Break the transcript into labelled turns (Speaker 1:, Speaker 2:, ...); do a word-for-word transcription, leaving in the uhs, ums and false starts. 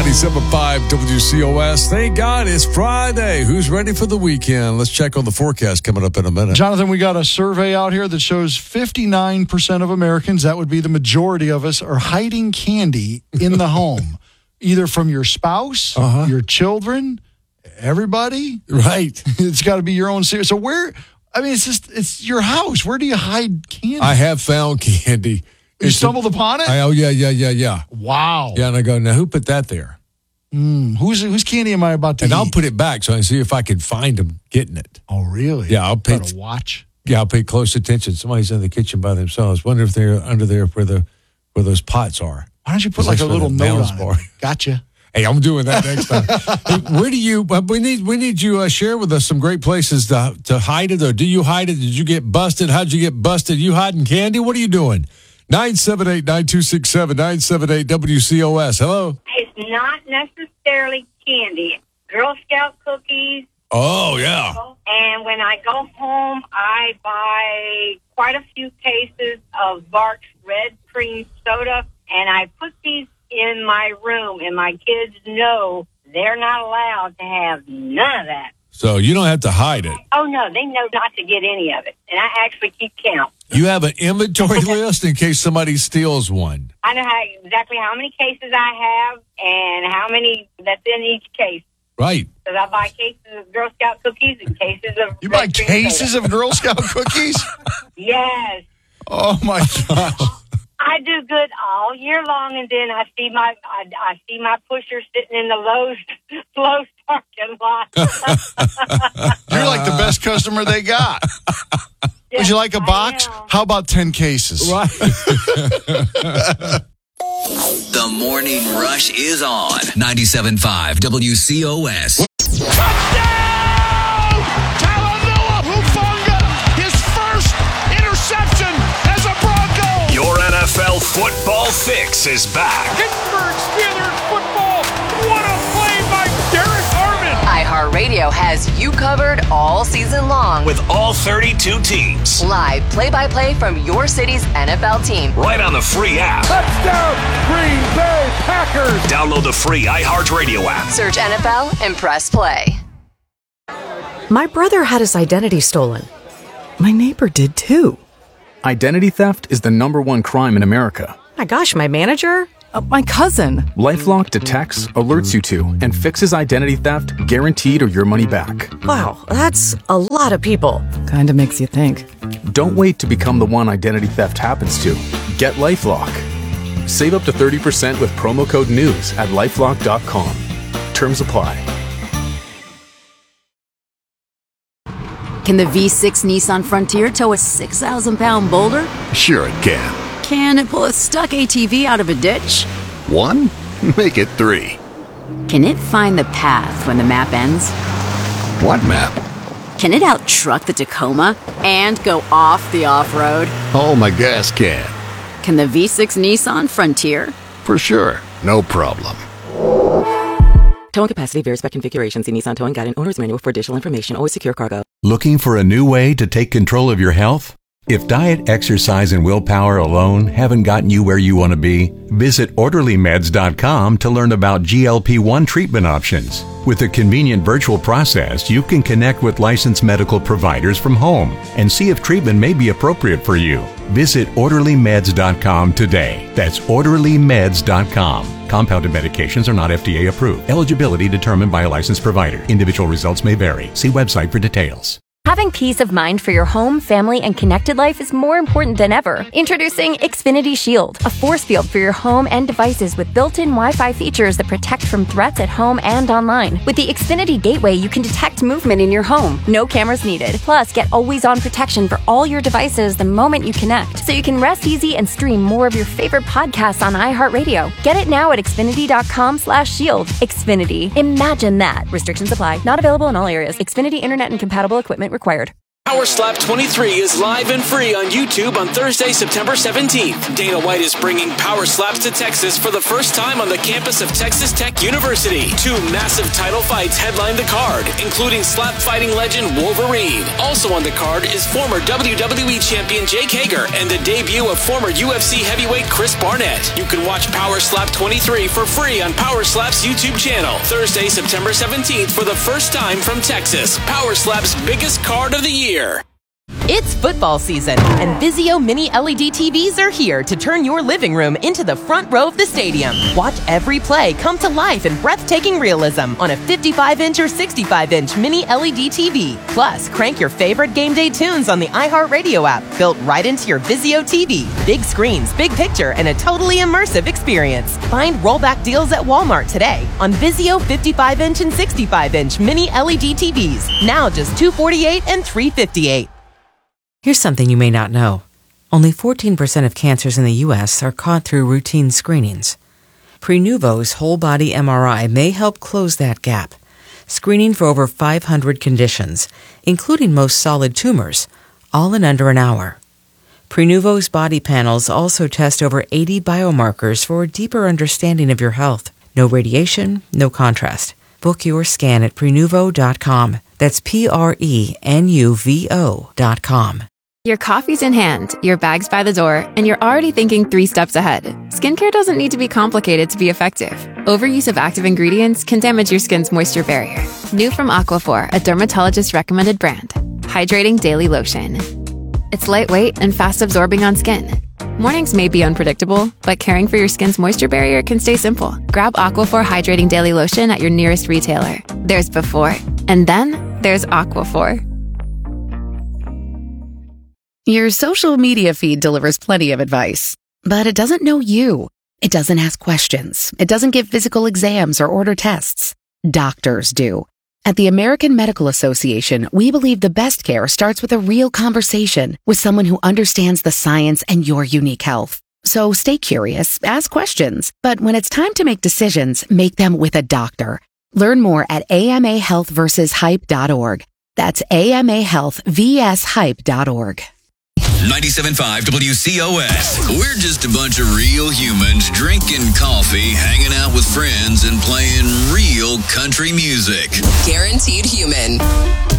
Speaker 1: ninety-seven point five W C O S. Thank God it's Friday. Who's ready for the weekend? Let's check on the forecast coming up in a minute.
Speaker 2: Jonathan, we got a survey out here that shows fifty-nine percent of Americans, that would be the majority of us, are hiding candy in the home, either from your spouse, uh-huh. your children, everybody.
Speaker 1: Right.
Speaker 2: It's got to be your own secret. So where, I mean, it's just, it's your house. Where do you hide candy?
Speaker 1: I have found candy.
Speaker 2: You it's stumbled a, upon it?
Speaker 1: I, oh, yeah, yeah, yeah, yeah.
Speaker 2: Wow.
Speaker 1: Yeah, and I go, now who put that there?
Speaker 2: Mm, whose whose candy am I about to
Speaker 1: and
Speaker 2: eat?
Speaker 1: And I'll put it back so I can see if I can find them getting it.
Speaker 2: Oh, really?
Speaker 1: Yeah, I'll pay.
Speaker 2: Gotta watch.
Speaker 1: Yeah, I'll pay close attention. Somebody's in the kitchen by themselves. Wonder if they're under there where the where those pots are.
Speaker 2: Why don't you put like a little note on bar. it? Gotcha.
Speaker 1: Hey, I'm doing that next time. Hey, where do you? Uh, we need we need you uh, share with us some great places to to hide it. Or do you hide it? Did you get busted? How'd you get busted? You hiding candy? What are you doing? nine seven eight, nine two six seven, nine seven eight W C O S. Hello.
Speaker 3: It's not necessarily candy. Girl Scout cookies.
Speaker 1: Oh, yeah.
Speaker 3: And when I go home, I buy quite a few cases of Barks Red Cream Soda, and I put these in my room, and my kids know they're not allowed to have none of that.
Speaker 1: So you don't have to hide it.
Speaker 3: Oh, no, they know not to get any of it, and I actually keep count.
Speaker 1: You have an inventory list in case somebody steals one.
Speaker 3: I know how, exactly how many cases I have and how many that's in each case.
Speaker 1: Right.
Speaker 3: Because I buy cases of Girl Scout cookies and cases of...
Speaker 2: You buy cases of Girl Scout cookies?
Speaker 3: Yes.
Speaker 2: Oh, my gosh.
Speaker 3: I do good all year long, and then I see my I, I see my pusher sitting in the Lowe's, Lowe's parking lot.
Speaker 2: You're like the best customer they got.
Speaker 3: Yes,
Speaker 2: would you like a box? How about ten cases?
Speaker 1: Right.
Speaker 4: The Morning Rush is on ninety-seven point five W C O S.
Speaker 5: Touchdown! Talanoa Hufanga, his first interception as a Bronco.
Speaker 6: Your N F L football fix is back.
Speaker 5: Pittsburgh Steelers football. What a play by Derek Harmon.
Speaker 7: iHeartRadio has you covered all season long
Speaker 6: with all thirty-two teams.
Speaker 7: Live play-by-play from your city's N F L team.
Speaker 6: Right on the free app.
Speaker 5: Touchdown, Green Bay Packers.
Speaker 6: Download the free iHeartRadio app.
Speaker 7: Search N F L and press play.
Speaker 8: My brother had his identity stolen. My neighbor did too.
Speaker 9: Identity theft is the number one crime in America.
Speaker 8: My gosh, my manager? Uh, my cousin.
Speaker 9: LifeLock detects, alerts you to, and fixes identity theft guaranteed or your money back.
Speaker 8: Wow, that's a lot of people.
Speaker 10: Kinda makes you think.
Speaker 9: Don't wait to become the one identity theft happens to. Get LifeLock. Save up to thirty percent with promo code NEWS at lifelock dot com. Terms apply.
Speaker 11: Can the V six Nissan Frontier tow a six thousand pound boulder?
Speaker 12: Sure it can.
Speaker 11: Can it pull a stuck A T V out of a ditch?
Speaker 12: One? Make it three.
Speaker 11: Can it find the path when the map ends?
Speaker 12: What map?
Speaker 11: Can it out-truck the Tacoma and go off the off-road?
Speaker 12: Oh, my gas can.
Speaker 11: Can the V six Nissan Frontier?
Speaker 12: For sure. No problem.
Speaker 10: Towing capacity varies by configuration. See Nissan Towing Guide and Owner's Manual for additional information. Always secure cargo.
Speaker 13: Looking for a new way to take control of your health? If diet, exercise, and willpower alone haven't gotten you where you want to be, visit orderly meds dot com to learn about G L P one treatment options. With a convenient virtual process, you can connect with licensed medical providers from home and see if treatment may be appropriate for you. Visit orderly meds dot com today. That's orderly meds dot com. Compounded medications are not F D A approved. Eligibility determined by a licensed provider. Individual results may vary. See website for details.
Speaker 14: Having peace of mind for your home, family, and connected life is more important than ever. Introducing Xfinity Shield, a force field for your home and devices with built-in Wi-Fi features that protect from threats at home and online. With the Xfinity Gateway, you can detect movement in your home. No cameras needed. Plus, get always-on protection for all your devices the moment you connect, so you can rest easy and stream more of your favorite podcasts on iHeartRadio. Get it now at Xfinity dot com slash shield. Xfinity. Imagine that. Restrictions apply. Not available in all areas. Xfinity Internet and compatible equipment required.
Speaker 15: Power Slap twenty-three is live and free on YouTube on Thursday, September seventeenth. Dana White is bringing Power Slaps to Texas for the first time on the campus of Texas Tech University. Two massive title fights headline the card, including slap fighting legend Wolverine. Also on the card is former W W E champion Jake Hager and the debut of former U F C heavyweight Chris Barnett. You can watch Power Slap twenty-three for free on Power Slap's YouTube channel Thursday, September seventeenth for the first time from Texas. Power Slap's biggest card of the year.
Speaker 16: It's football season, and Vizio Mini L E D T Vs are here to turn your living room into the front row of the stadium. Watch every play come to life in breathtaking realism on a fifty-five inch or sixty-five inch Mini L E D T V. Plus, crank your favorite game day tunes on the iHeartRadio app, built right into your Vizio T V. Big screens, big picture, and a totally immersive experience. Find rollback deals at Walmart today on Vizio fifty-five inch and sixty-five inch Mini L E D T Vs. Now just two hundred forty-eight dollars and three hundred fifty-eight dollars.
Speaker 17: Here's something you may not know. Only fourteen percent of cancers in the U S are caught through routine screenings. Prenuvo's whole-body M R I may help close that gap, screening for over five hundred conditions, including most solid tumors, all in under an hour. Prenuvo's body panels also test over eighty biomarkers for a deeper understanding of your health. No radiation, no contrast. Book your scan at Prenuvo dot com. That's P R E N U V O dot com.
Speaker 18: Your coffee's in hand, your bag's by the door, and you're already thinking three steps ahead. Skincare doesn't need to be complicated to be effective. Overuse of active ingredients can damage your skin's moisture barrier. New from Aquaphor, a dermatologist-recommended brand. Hydrating Daily Lotion. It's lightweight and fast-absorbing on skin. Mornings may be unpredictable, but caring for your skin's moisture barrier can stay simple. Grab Aquaphor Hydrating Daily Lotion at your nearest retailer. There's before, and then there's Aquaphor.
Speaker 19: Your social media feed delivers plenty of advice, but it doesn't know you. It doesn't ask questions. It doesn't give physical exams or order tests. Doctors do. At the American Medical Association, we believe the best care starts with a real conversation with someone who understands the science and your unique health. So stay curious, ask questions, but when it's time to make decisions, make them with a doctor. Learn more at A M A health versus hype dot org. That's A M A health versus hype dot org.
Speaker 4: ninety-seven point five W C O S. We're just a bunch of real humans drinking coffee, hanging out with friends, and playing real country music.
Speaker 7: Guaranteed human.